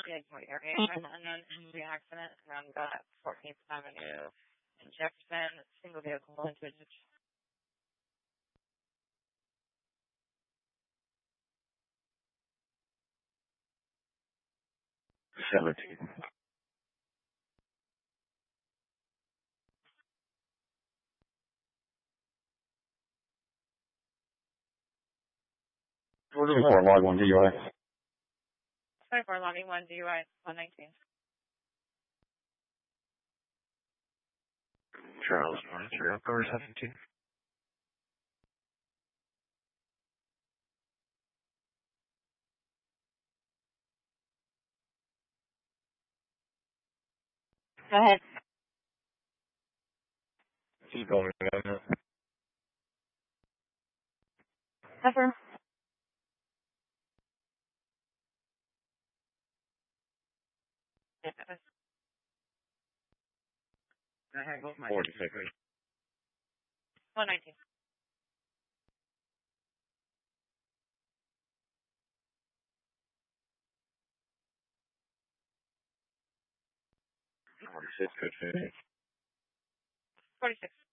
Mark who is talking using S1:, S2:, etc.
S1: Gateway area. Unknown injury accident around 14th Avenue in Jefferson. Single vehicle into a ditch.
S2: 17. 24, log 1 DUI.
S1: 24, logging 1 DUI 119.
S2: Charles North, 3 17.
S1: Go ahead.
S2: Keep going.
S1: Cover.
S2: I have both my 46.
S1: 119.
S2: 46, good 50.
S1: 46.